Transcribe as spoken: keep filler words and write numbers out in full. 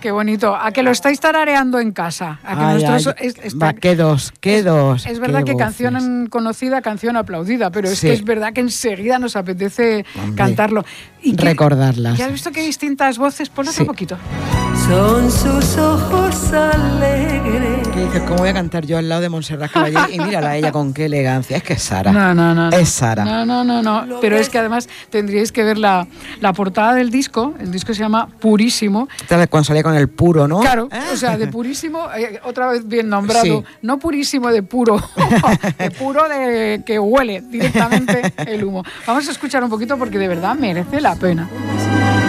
Qué bonito. ¿A que lo estáis tarareando en casa? ¿A que Ay, nosotros ay, es, está, va, qué dos, qué es, dos. Es verdad qué que voces. canción conocida, canción aplaudida, pero es Sí. que es verdad que enseguida nos apetece Hombre, cantarlo. ¿Y qué, recordarlas. ¿Ya has visto que hay distintas voces? Ponlo Sí. un poquito. Son sus ojos alegres. ¿Qué dices? ¿Cómo voy a cantar yo al lado de Montserrat Caballé? Y mírala a ella con qué elegancia. Es que es Sara. No, no, no. no. Es Sara. No, no, no, no. Pero es que además tendríais que ver la, la portada del disco. El disco se llama Purísimo. Esta vez cuando salía con el puro, ¿no? Claro, ¿Eh? o sea, de purísimo, eh, otra vez bien nombrado, Sí. no purísimo de puro, de puro de que huele directamente el humo. Vamos a escuchar un poquito porque de verdad merece la pena.